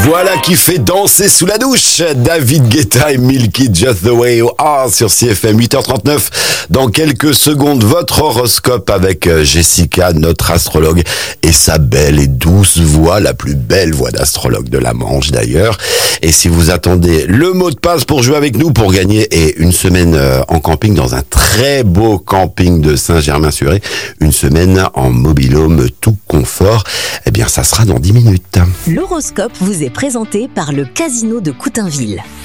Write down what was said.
Voilà qui fait danser sous la douche David Guetta et Milky, Just the Way You Are sur CFM. 8h39. Dans quelques secondes, votre horoscope avec Jessica, notre astrologue, et sa belle et douce voix, la plus belle voix d'astrologue de la Manche d'ailleurs. Et si vous attendez le mot de passe pour jouer avec nous, pour gagner une semaine en camping dans un très beau camping de Saint-Germain-sur-Aie, une semaine en mobil-home tout confort, eh bien ça sera dans 10 minutes. L'horoscope vous est présenté par le Casino de Coutainville.